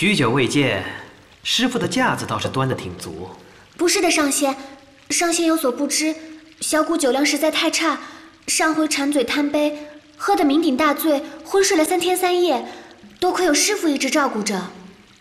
许久未见，师傅的架子倒是端得挺足。 不是的，上仙，上仙有所不知，小姑酒量实在太差，上回馋嘴贪杯，喝得酩酊大醉，昏睡了3天3夜，多亏有师傅一直照顾着。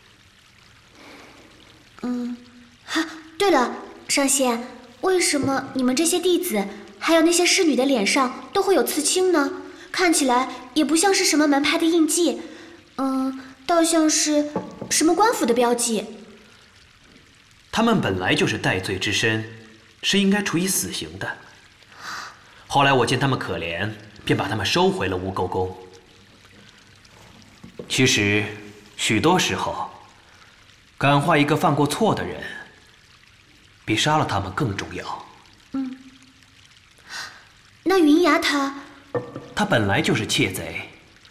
对了，上仙，为什么你们这些弟子，还有那些侍女的脸上都会有刺青呢？看起来也不像是什么门派的印记，倒像是什么官府的标记。 他们本来就是戴罪之身，是应该处以死刑的。后来我见他们可怜，便把他们收回了乌沟宫。其实，许多时候，感化一个犯过错的人，比杀了他们更重要。 那云崖他本来就是窃贼，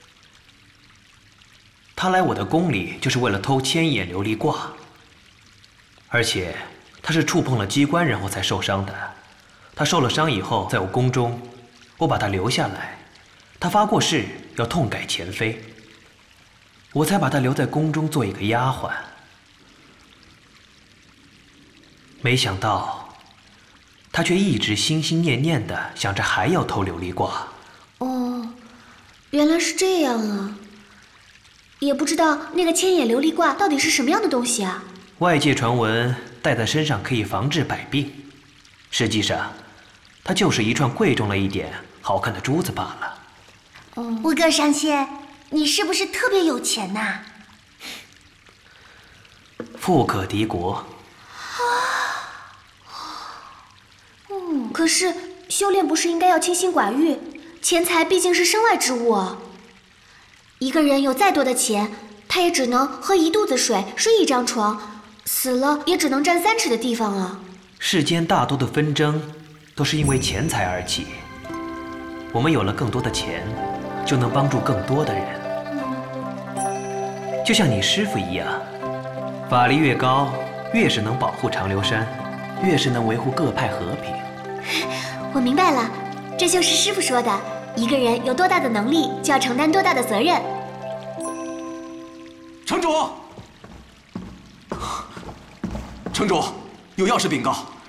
他来我的宫里就是为了偷千眼琉璃挂，而且他是触碰了机关然后才受伤的。他受了伤以后，在我宫中，我把他留下来，他发过誓要痛改前非，我才把他留在宫中做一个丫鬟。没想到，他却一直心心念念的想着还要偷琉璃挂。 哦，原来是这样啊！也不知道那个千眼琉璃挂到底是什么样的东西啊？ 外界传闻戴在身上可以防治百病，实际上，它就是一串贵重了一点、好看的珠子罢了。 乌哥上仙，你是不是特别有钱呐？ 富可敌国。 可是修炼不是应该要清心寡欲？钱财毕竟是身外之物啊。一个人有再多的钱，他也只能喝一肚子水，睡一张床，死了也只能占3尺的地方啊。 世间大多的纷争都是因为钱财而起。我们有了更多的钱，就能帮助更多的人。就像你师父一样，法力越高，越是能保护长留山，越是能维护各派和平。 我明白了，这就是师父说的，一个人有多大的能力，就要承担多大的责任。 城主，城主，有要事禀告。